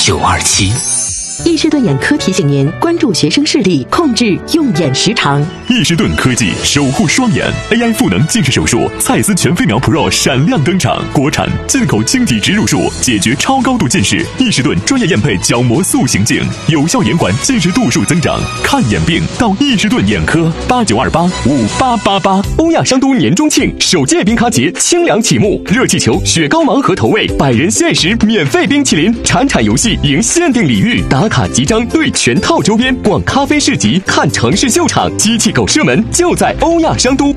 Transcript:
927。 易士顿眼科提醒您关注学生视力，控制用眼时长。 易士顿科技守护双眼 AI 赋能近视手术，蔡司全飞秒 Pro 闪亮登场，国产进口晶体植入术，解决超高度近视。易士顿专业验配角膜塑形镜，有效延缓近视度数增长。看眼病到易士顿眼科，89285888。欧亚商都年中庆首届冰咖节清凉启幕，热气球、雪糕盲盒投喂，100人限时免费冰淇淋，铲游戏赢限定礼遇，打卡集章对全套周边，逛咖啡市集看城市秀场，机器狗射门就在欧亚商都。